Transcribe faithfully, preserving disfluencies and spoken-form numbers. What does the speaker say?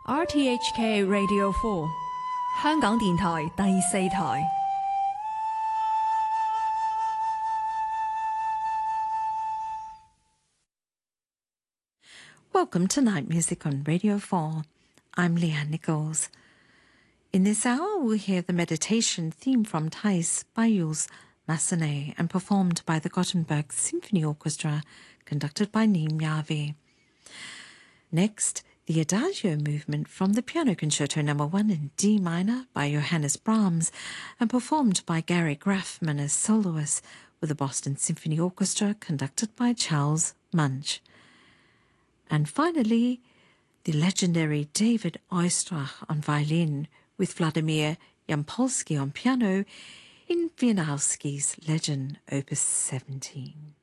R T H K Radio four 香港電台第四台。 Welcome to Night Music on Radio four. I'm Leanne Nichols. In this hour, we'll hear the meditation theme from Thais by Jules Massenet and performed by the Gothenburg Symphony Orchestra, conducted by Neem Yavi. Next, the Adagio movement from the Piano Concerto number one in D minor by Johannes Brahms and performed by Gary Graffman as soloist with the Boston Symphony Orchestra, conducted by Charles Munch. And finally, the legendary David Oistrakh on violin with Vladimir Yampolsky on piano in Wieniawski's Legend Opus seventeen.